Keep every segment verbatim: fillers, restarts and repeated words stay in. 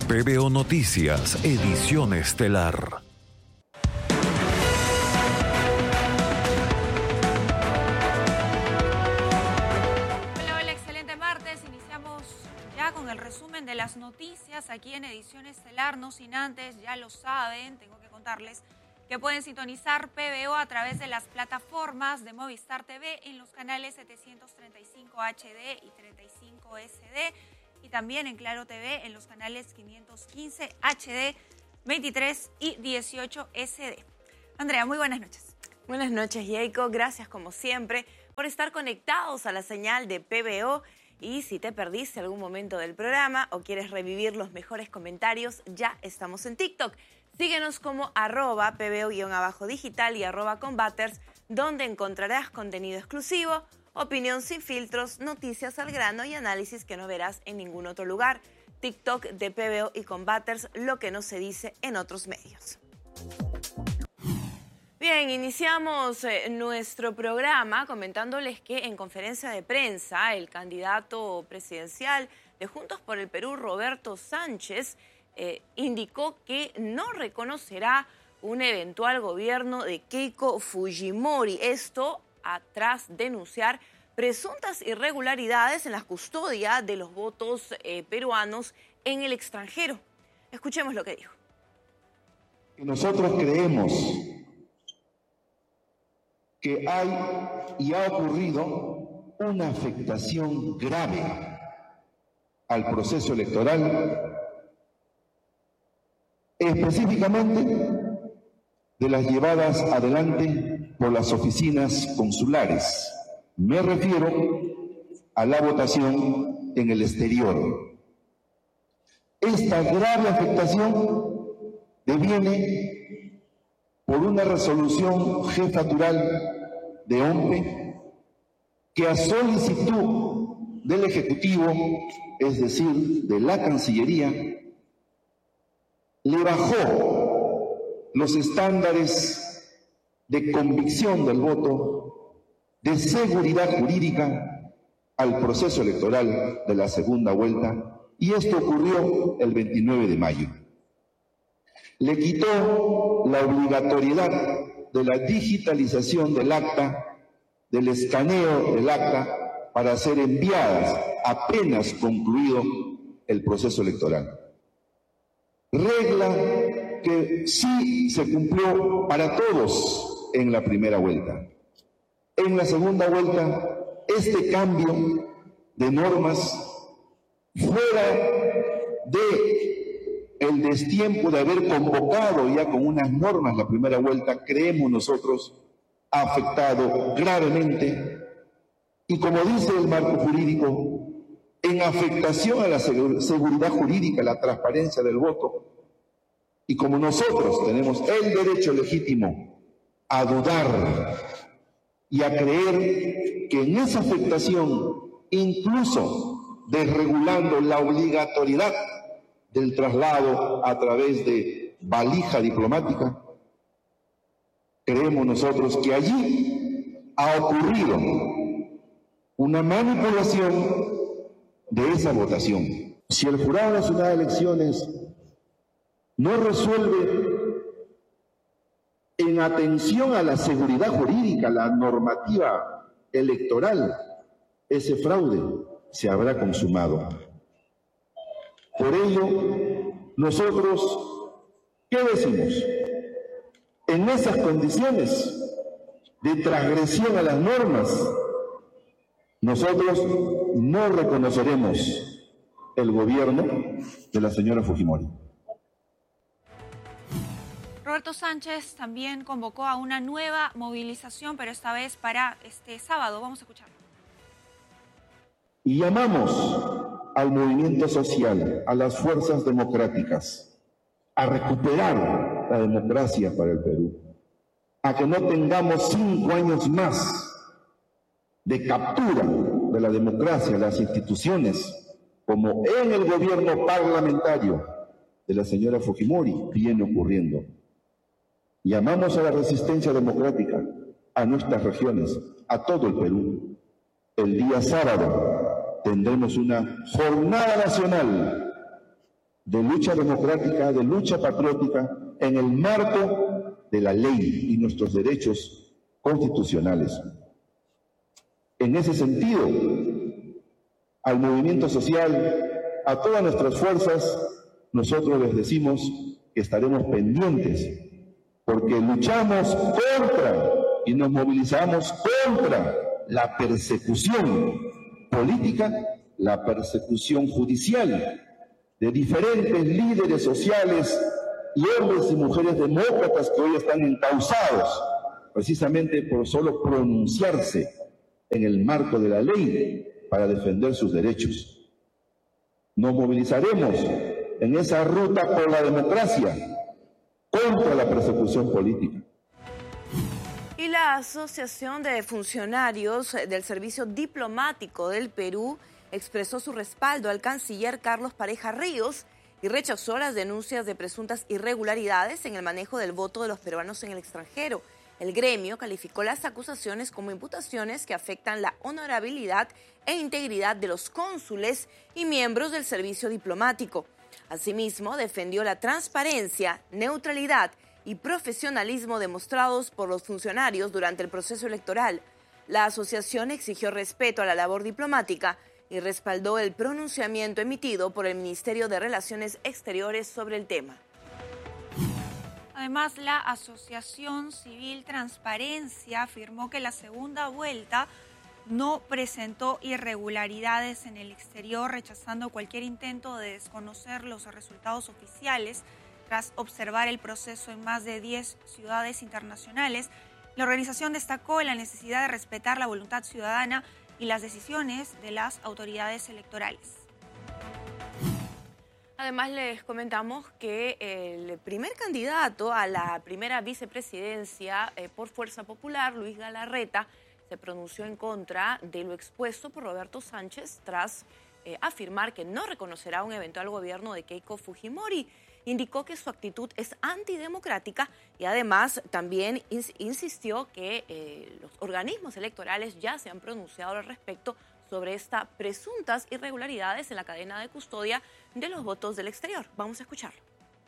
P B O Noticias, edición estelar. Hola, hola, excelente martes. Iniciamos ya con el resumen de las noticias aquí en edición estelar. No sin antes, ya lo saben, tengo que contarles que pueden sintonizar P B O a través de las plataformas de Movistar T V en los canales setecientos treinta y cinco H D y treinta y cinco S D y también en Claro T V en los canales quinientos quince H D, veintitrés y dieciocho S D. Andrea, muy buenas noches. Buenas noches, Jacob. Gracias, como siempre, por estar conectados a la señal de P B O. Y si te perdiste algún momento del programa o quieres revivir los mejores comentarios, ya estamos en TikTok. Síguenos como arroba pbo-digital y arroba combaters, donde encontrarás contenido exclusivo, opinión sin filtros, noticias al grano y análisis que no verás en ningún otro lugar. TikTok de P B O y Combaters, lo que no se dice en otros medios. Bien, iniciamos eh, nuestro programa comentándoles que en conferencia de prensa el candidato presidencial de Juntos por el Perú, Roberto Sánchez, eh, indicó que no reconocerá un eventual gobierno de Keiko Fujimori. Esto tras denunciar presuntas irregularidades en la custodia de los votos eh, peruanos en el extranjero. Escuchemos lo que dijo. Nosotros creemos que hay y ha ocurrido una afectación grave al proceso electoral, específicamente de las llevadas adelante por las oficinas consulares. Me refiero a la votación en el exterior. Esta grave afectación deviene por una resolución jefatural de O M P E que a solicitud del Ejecutivo, es decir, de la Cancillería, le bajó los estándares de convicción del voto, de seguridad jurídica al proceso electoral de la segunda vuelta, y esto ocurrió el veintinueve de mayo. Le quitó la obligatoriedad de la digitalización del acta, del escaneo del acta, para ser enviadas apenas concluido el proceso electoral. Regla que sí se cumplió para todos en la primera vuelta. En la segunda vuelta, este cambio de normas, fuera de el destiempo de haber convocado ya con unas normas la primera vuelta, creemos nosotros, ha afectado gravemente, y como dice el marco jurídico, en afectación a la seguridad jurídica, la transparencia del voto, y como nosotros tenemos el derecho legítimo a dudar y a creer que en esa afectación, incluso desregulando la obligatoriedad del traslado a través de valija diplomática, creemos nosotros que allí ha ocurrido una manipulación de esa votación. Si el Jurado Nacional de Elecciones no resuelve en atención a la seguridad jurídica, la normativa electoral, ese fraude se habrá consumado. Por ello, nosotros, ¿qué decimos? En esas condiciones de transgresión a las normas, nosotros no reconoceremos el gobierno de la señora Fujimori. Roberto Sánchez también convocó a una nueva movilización, pero esta vez para este sábado. Vamos a escucharlo. Y llamamos al movimiento social, a las fuerzas democráticas, a recuperar la democracia para el Perú, a que no tengamos cinco años más de captura de la democracia, de las instituciones, como en el gobierno parlamentario de la señora Fujimori viene ocurriendo. Llamamos a la resistencia democrática, a nuestras regiones, a todo el Perú. El día sábado tendremos una jornada nacional de lucha democrática, de lucha patriótica, en el marco de la ley y nuestros derechos constitucionales. En ese sentido, al movimiento social, a todas nuestras fuerzas, nosotros les decimos que estaremos pendientes, porque luchamos contra y nos movilizamos contra la persecución política, la persecución judicial de diferentes líderes sociales y hombres y mujeres demócratas que hoy están encausados precisamente por solo pronunciarse en el marco de la ley para defender sus derechos. Nos movilizaremos en esa ruta por la democracia contra la persecución política. Y la Asociación de Funcionarios del Servicio Diplomático del Perú expresó su respaldo al canciller Carlos Pareja Ríos y rechazó las denuncias de presuntas irregularidades en el manejo del voto de los peruanos en el extranjero. El gremio calificó las acusaciones como imputaciones que afectan la honorabilidad e integridad de los cónsules y miembros del servicio diplomático. Asimismo, defendió la transparencia, neutralidad y profesionalismo demostrados por los funcionarios durante el proceso electoral. La asociación exigió respeto a la labor diplomática y respaldó el pronunciamiento emitido por el Ministerio de Relaciones Exteriores sobre el tema. Además, la Asociación Civil Transparencia afirmó que la segunda vuelta no presentó irregularidades en el exterior, rechazando cualquier intento de desconocer los resultados oficiales tras observar el proceso en más de diez ciudades internacionales. La organización destacó la necesidad de respetar la voluntad ciudadana y las decisiones de las autoridades electorales. Además, les comentamos que el primer candidato a la primera vicepresidencia eh, por Fuerza Popular, Luis Galarreta, se pronunció en contra de lo expuesto por Roberto Sánchez tras eh, afirmar que no reconocerá un eventual gobierno de Keiko Fujimori. Indicó que su actitud es antidemocrática y además también ins- insistió que eh, los organismos electorales ya se han pronunciado al respecto sobre estas presuntas irregularidades en la cadena de custodia de los votos del exterior. Vamos a escucharlo.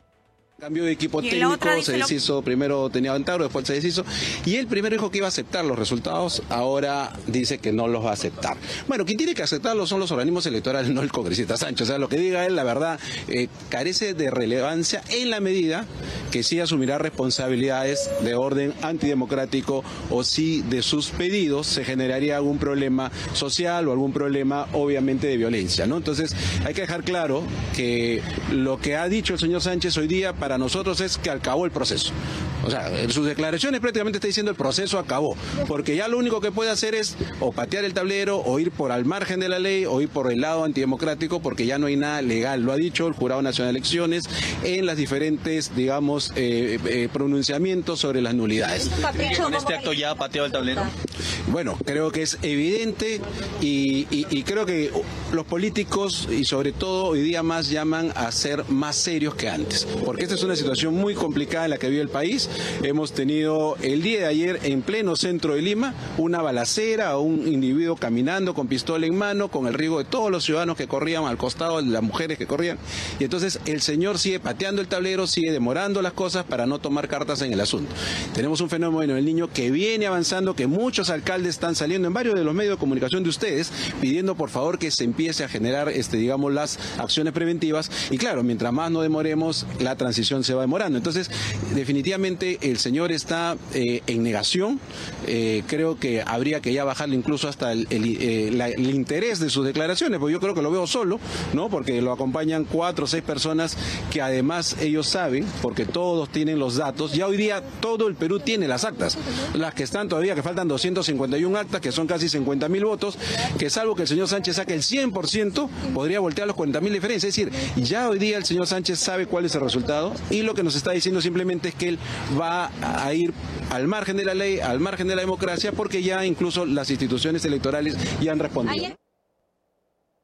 Cambió de equipo técnico, se deshizo, lo... primero tenía Ventaro, después se deshizo, y él primero dijo que iba a aceptar los resultados, ahora dice que no los va a aceptar. Bueno, quien tiene que aceptarlos son los organismos electorales, no el congresista Sánchez. O sea, lo que diga él, la verdad, eh, carece de relevancia en la medida que sí asumirá responsabilidades de orden antidemocrático o si de sus pedidos se generaría algún problema social o algún problema, obviamente, de violencia, ¿no? Entonces, hay que dejar claro que lo que ha dicho el señor Sánchez hoy día para nosotros es que acabó el proceso. O sea, en sus declaraciones prácticamente está diciendo el proceso acabó, porque ya lo único que puede hacer es o patear el tablero o ir por al margen de la ley o ir por el lado antidemocrático, porque ya no hay nada legal. Lo ha dicho el Jurado Nacional de Elecciones en las diferentes, digamos, eh, eh, pronunciamientos sobre las nulidades. ¿Con este acto ya ha pateado el tablero? Bueno, creo que es evidente y, y, y creo que los políticos y sobre todo hoy día más llaman a ser más serios que antes, porque esta es una situación muy complicada en la que vive el país. Hemos tenido el día de ayer en pleno centro de Lima una balacera, un individuo caminando con pistola en mano, con el riesgo de todos los ciudadanos que corrían al costado, de las mujeres que corrían, y entonces el señor sigue pateando el tablero, sigue demorando las cosas para no tomar cartas en el asunto. Tenemos un fenómeno del niño que viene avanzando, que muchos alcaldes están saliendo en varios de los medios de comunicación de ustedes pidiendo por favor que se empiece a generar, este, digamos, las acciones preventivas, y claro, mientras más no demoremos, la transición se va demorando. Entonces, definitivamente el señor está eh, en negación. Eh, creo que habría que ya bajarle incluso hasta el, el, eh, la, el interés de sus declaraciones, porque yo creo que lo veo solo, ¿no? Porque lo acompañan cuatro o seis personas que además ellos saben, porque todos tienen los datos. Ya hoy día todo el Perú tiene las actas, las que están todavía, que faltan doscientos cincuenta y uno actas, que son casi cincuenta mil votos, que salvo que el señor Sánchez saque el cien por ciento, podría voltear los cuarenta mil diferencias. Es decir, ya hoy día el señor Sánchez sabe cuál es el resultado, y lo que nos está diciendo simplemente es que él va a ir al margen de la ley, al margen de la democracia, porque ya incluso las instituciones electorales ya han respondido.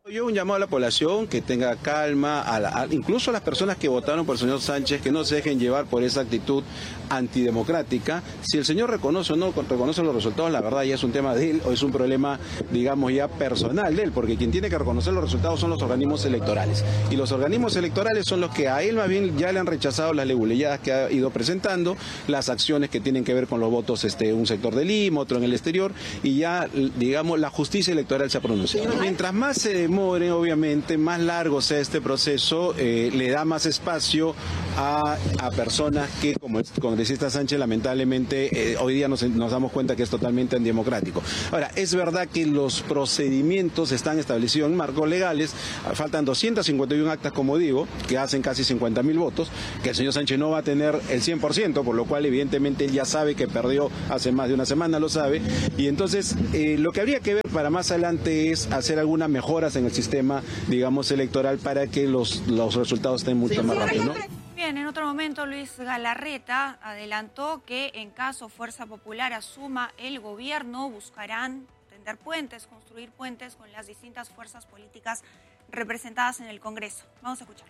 Yo un llamado a la población que tenga calma, a la, a, incluso a las personas que votaron por el señor Sánchez, que no se dejen llevar por esa actitud antidemocrática. Si el señor reconoce o no reconoce los resultados, la verdad ya es un tema de él o es un problema, digamos, ya personal de él, porque quien tiene que reconocer los resultados son los organismos electorales. Y los organismos electorales son los que a él más bien ya le han rechazado las leguleyadas que ha ido presentando, las acciones que tienen que ver con los votos, este, un sector de Lima, otro en el exterior, y ya, digamos, la justicia electoral se ha pronunciado. Mientras más se More, obviamente, más largo sea este proceso, eh, le da más espacio a, a personas que, como el congresista Sánchez, lamentablemente, eh, hoy día nos, nos damos cuenta que es totalmente antidemocrático. Ahora, es verdad que los procedimientos están establecidos en marcos legales, faltan doscientas cincuenta y una actas, como digo, que hacen casi cincuenta mil votos, que el señor Sánchez no va a tener el cien por ciento, por lo cual, evidentemente, él ya sabe que perdió hace más de una semana, lo sabe, y entonces, eh, lo que habría que ver para más adelante es hacer algunas mejoras en el sistema, digamos, electoral para que los, los resultados estén mucho más rápidos, ¿no? Bien, en otro momento Luis Galarreta adelantó que en caso Fuerza Popular asuma el gobierno, buscarán tender puentes, construir puentes con las distintas fuerzas políticas representadas en el Congreso. Vamos a escucharlo.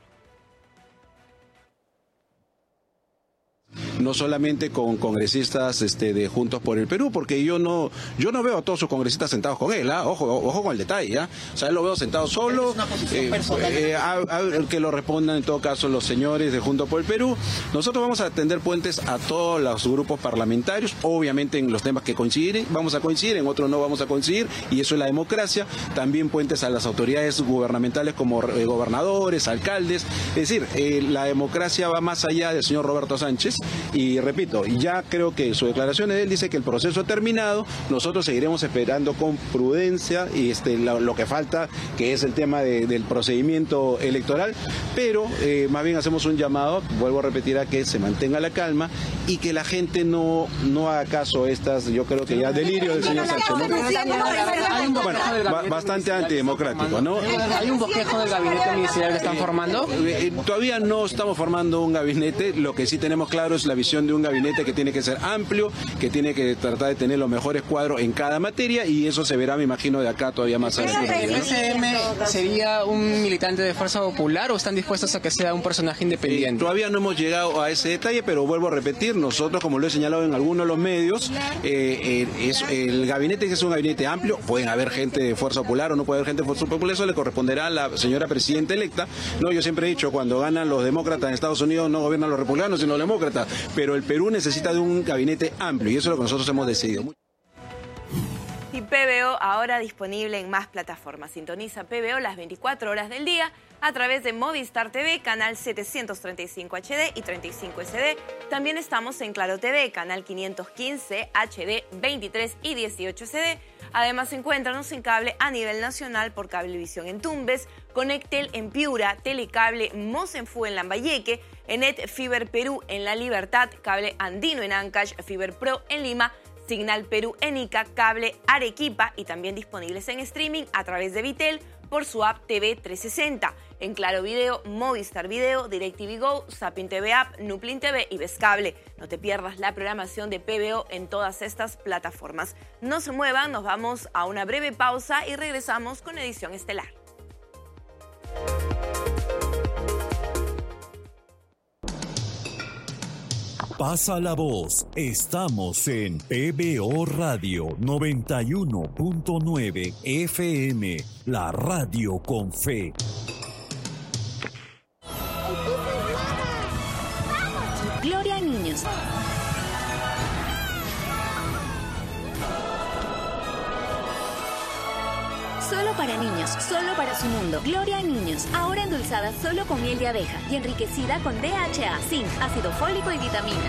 No solamente con congresistas este, de Juntos por el Perú, porque yo no yo no veo a todos sus congresistas sentados con él, ¿eh? ojo ojo con el detalle, ¿eh? O sea, él lo veo sentado solo, es una posición eh, personal. Eh, a, a, que lo respondan en todo caso los señores de Juntos por el Perú. Nosotros vamos a tender puentes a todos los grupos parlamentarios, obviamente en los temas que coinciden, vamos a coincidir, en otros no vamos a coincidir, y eso es la democracia. También puentes a las autoridades gubernamentales como eh, gobernadores, alcaldes, es decir, eh, la democracia va más allá del señor Roberto Sánchez. Y repito, ya creo que su declaración de él dice que el proceso ha terminado, nosotros seguiremos esperando con prudencia y este, lo, lo que falta, que es el tema de, del procedimiento electoral, pero eh, más bien hacemos un llamado, vuelvo a repetir, a que se mantenga la calma y que la gente no, no haga caso a estas, yo creo que ya delirio del señor Sánchez, ¿no? Bueno, ba bastante antidemocrático, ¿no? ¿Hay un bosquejo del gabinete ministerial que están formando? Eh, eh, todavía no estamos formando un gabinete, lo que sí tenemos claro es la visión de un gabinete que tiene que ser amplio, que tiene que tratar de tener los mejores cuadros en cada materia, y eso se verá, me imagino, de acá todavía más adelante. ¿El S M sería un militante de Fuerza Popular o están dispuestos a que sea un personaje independiente? Eh, todavía no hemos llegado a ese detalle, pero vuelvo a repetir, nosotros, como lo he señalado en algunos de los medios, eh, eh, es, el gabinete es un gabinete amplio, pueden haber gente de Fuerza Popular o no puede haber gente de Fuerza Popular, eso le corresponderá a la señora presidenta electa. No, yo siempre he dicho, cuando ganan los demócratas en Estados Unidos no gobiernan los republicanos, sino los demócratas, pero el Perú necesita de un gabinete amplio y eso es lo que nosotros hemos decidido. Y P B O ahora disponible en más plataformas. Sintoniza P B O las veinticuatro horas del día a través de Movistar T V, canal setecientos treinta y cinco H D y treinta y cinco S D. También estamos en Claro T V, canal quinientos quince H D, veintitrés y dieciocho S D. Además, encuéntranos en cable a nivel nacional por Cablevisión en Tumbes, Conectel en Piura, Telecable Mosenfú en Lambayeque, Enet Fiber Perú en La Libertad, Cable Andino en Ancash, Fiber Pro en Lima, Signal Perú en Ica, Cable Arequipa, y también disponibles en streaming a través de Vitel por su app T V trescientos sesenta. En Claro Video, Movistar Video, DirecTV Go, Sapin T V App, Nuplin T V y Vescable. No te pierdas la programación de P B O en todas estas plataformas. No se muevan, nos vamos a una breve pausa y regresamos con Edición Estelar. Pasa la voz, estamos en P B O Radio noventa y uno punto nueve F M, la radio con fe. Gloria a niños. Solo para niños, solo para su mundo. Gloria a niños, ahora endulzada solo con miel de abeja y enriquecida con D H A, zinc, ácido fólico y vitaminas.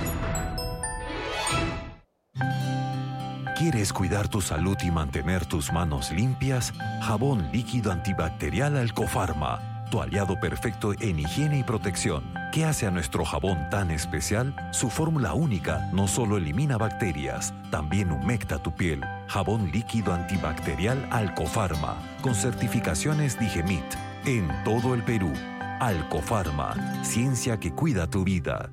¿Quieres cuidar tu salud y mantener tus manos limpias? Jabón líquido antibacterial Alcofarma, tu aliado perfecto en higiene y protección. ¿Qué hace a nuestro jabón tan especial? Su fórmula única no solo elimina bacterias, también humecta tu piel. Jabón líquido antibacterial Alcofarma, con certificaciones Digemit, en todo el Perú. Alcofarma, ciencia que cuida tu vida.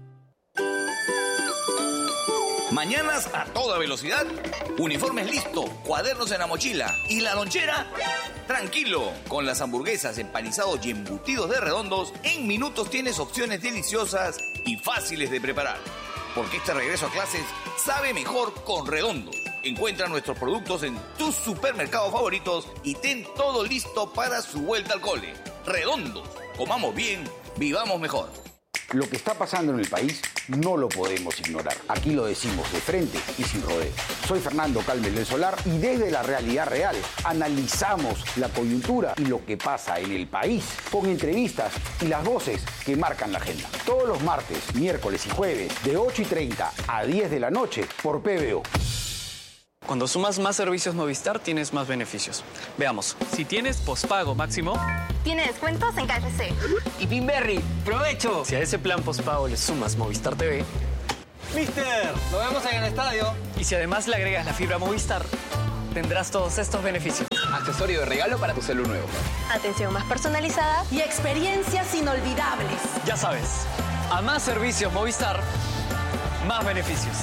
Mañanas a toda velocidad, uniformes listo, cuadernos en la mochila y la lonchera Tranquilo, con las hamburguesas, empanizados y embutidos de Redondos, en minutos tienes opciones deliciosas y fáciles de preparar. Porque este regreso a clases sabe mejor con Redondos. Encuentra nuestros productos en tus supermercados favoritos y ten todo listo para su vuelta al cole. Redondos, comamos bien, vivamos mejor. Lo que está pasando en el país no lo podemos ignorar. Aquí lo decimos de frente y sin rodeos. Soy Fernando Calmes del Solar y desde la realidad real analizamos la coyuntura y lo que pasa en el país con entrevistas y las voces que marcan la agenda. Todos los martes, miércoles y jueves de ocho y treinta a diez de la noche por P B O. Cuando sumas más servicios Movistar, tienes más beneficios. Veamos. Si tienes pospago máximo, tiene descuentos en K F C. Y Pinberry, ¡provecho! Si a ese plan pospago le sumas Movistar T V, ¡Mister! ¡Lo vemos en el estadio! Y si además le agregas la fibra Movistar, tendrás todos estos beneficios. Accesorio de regalo para tu celu nuevo. Atención más personalizada y experiencias inolvidables. Ya sabes, a más servicios Movistar, más beneficios.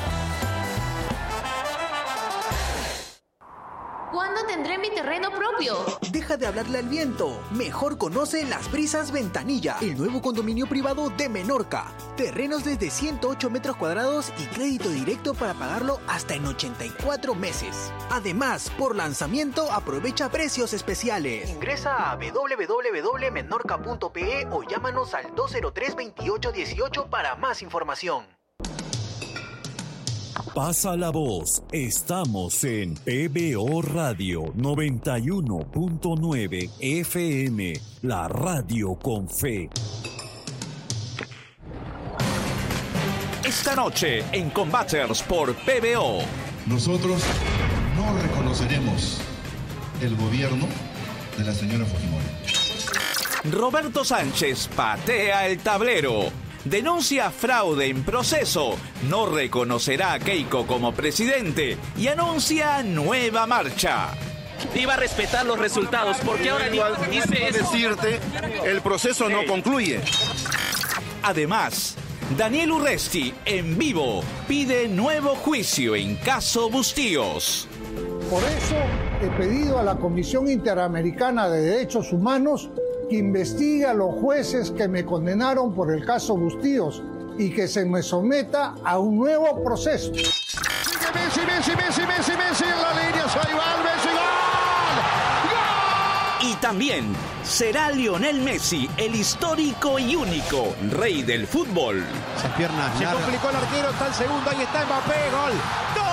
¿Cuándo tendré mi terreno propio? Deja de hablarle al viento. Mejor conoce Las Brisas Ventanilla, el nuevo condominio privado de Menorca. Terrenos desde ciento ocho metros cuadrados y crédito directo para pagarlo hasta en ochenta y cuatro meses. Además, por lanzamiento aprovecha precios especiales. Ingresa a w w w punto menorca punto p e o llámanos al dos cero tres, veintiocho dieciocho para más información. Pasa la voz, estamos en P B O Radio noventa y uno punto nueve F M, la radio con fe. Esta noche en Combaters por P B O. Nosotros no reconoceremos el gobierno de la señora Fujimori. Roberto Sánchez patea el tablero. Denuncia fraude en proceso, no reconocerá a Keiko como presidente y anuncia nueva marcha. Iba a respetar los resultados porque ahora dice eso. Decirte, el proceso no concluye. Además, Daniel Urresti en vivo pide nuevo juicio en caso Bustíos. Por eso he pedido a la Comisión Interamericana de Derechos Humanos que investigue a los jueces que me condenaron por el caso Bustíos y que se me someta a un nuevo proceso. Messi, Messi, Messi, Messi, Messi en la línea, soy Messi, ¡gol! ¡Gol! Y también será Lionel Messi el histórico y único rey del fútbol. Esas piernas. Se complicó el arquero, está el segundo, ahí está Mbappé, gol. ¡Gol!